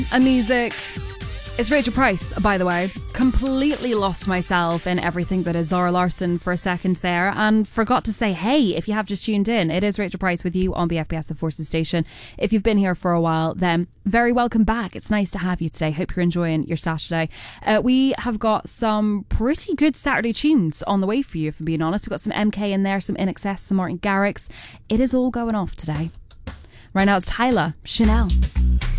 And music. It's Rachel Price, by the way. Completely lost myself in everything that is Zara Larsson for a second there and forgot to say, hey, if you have just tuned in, it is Rachel Price with you on BFBS of Forces Station. If you've been here for a while, then very welcome back. It's nice to have you today. Hope you're enjoying your Saturday. We have got some pretty good Saturday tunes on the way for you, if I'm being honest. We've got some MK in there, some INXS, some Martin Garrix. It is all going off today. Right now it's Tyler, Chanel.